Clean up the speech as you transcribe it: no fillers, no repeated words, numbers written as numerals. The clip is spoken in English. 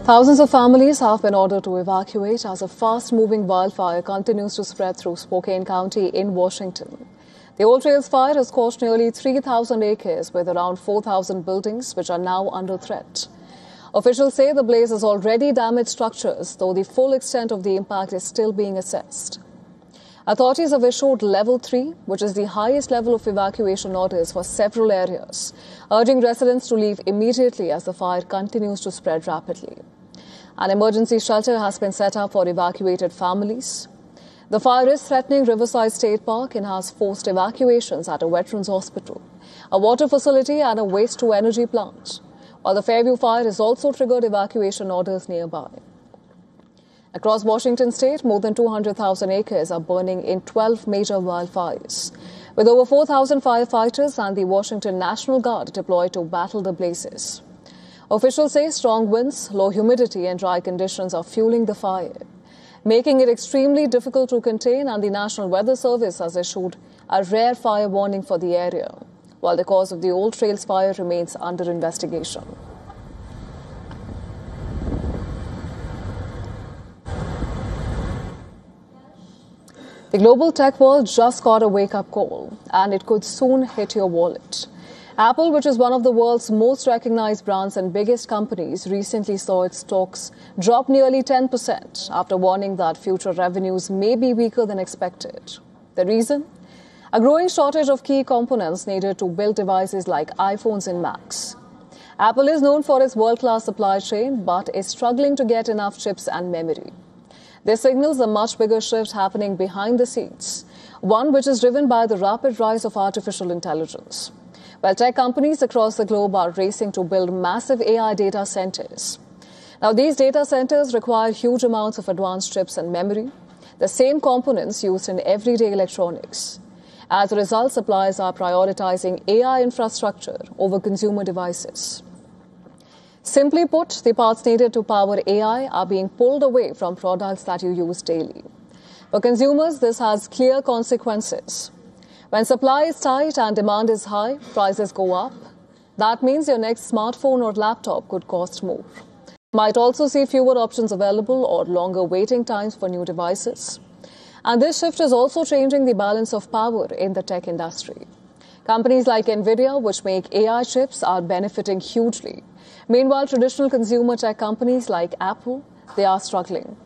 Thousands of families have been ordered to evacuate as a fast-moving wildfire continues to spread through Spokane County in Washington. The Old Trails fire has scorched nearly 3,000 acres with around 4,000 buildings which are now under threat. Officials say the blaze has already damaged structures, though the full extent of the impact is still being assessed. Authorities have issued Level 3, which is the highest level of evacuation orders for several areas, urging residents to leave immediately as the fire continues to spread rapidly. An emergency shelter has been set up for evacuated families. The fire is threatening Riverside State Park and has forced evacuations at a veterans hospital, a water facility and a waste-to-energy plant, while the Fairview fire has also triggered evacuation orders nearby. Across Washington state, more than 200,000 acres are burning in 12 major wildfires, with over 4,000 firefighters and the Washington National Guard deployed to battle the blazes. Officials say strong winds, low humidity and dry conditions are fueling the fire, making it extremely difficult to contain, and the National Weather Service has issued a rare fire warning for the area, while the cause of the Old Trails fire remains under investigation. The global tech world just got a wake-up call, and it could soon hit your wallet. Apple, which is one of the world's most recognized brands and biggest companies, recently saw its stocks drop nearly 10% after warning that future revenues may be weaker than expected. The reason? A growing shortage of key components needed to build devices like iPhones and Macs. Apple is known for its world-class supply chain, but is struggling to get enough chips and memory. This signals a much bigger shift happening behind the scenes, one which is driven by the rapid rise of artificial intelligence. While tech companies across the globe are racing to build massive AI data centers. Now, these data centers require huge amounts of advanced chips and memory, the same components used in everyday electronics. As a result, suppliers are prioritizing AI infrastructure over consumer devices. Simply put, the parts needed to power AI are being pulled away from products that you use daily. For consumers, this has clear consequences. When supply is tight and demand is high, prices go up. That means your next smartphone or laptop could cost more. You might also see fewer options available or longer waiting times for new devices. And this shift is also changing the balance of power in the tech industry. Companies like NVIDIA, which make AI chips, are benefiting hugely. Meanwhile, traditional consumer tech companies like Apple, they are struggling.